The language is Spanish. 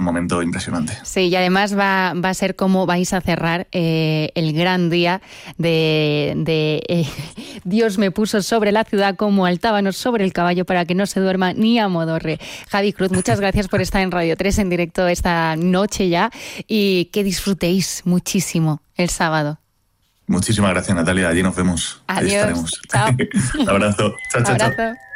momento impresionante. Sí, y además va a ser como vais a cerrar el gran día de Dios me puso sobre la ciudad como altábanos sobre el caballo para que no se duerma ni amodorre. Javi Cruz, muchas gracias por estar en Radio 3 en directo esta noche ya y que disfrutéis muchísimo el sábado. Muchísimas gracias, Natalia. Allí nos vemos. Adiós. Ahí estaremos. Chao. Un abrazo. Chao, chao, chao. Abrazo.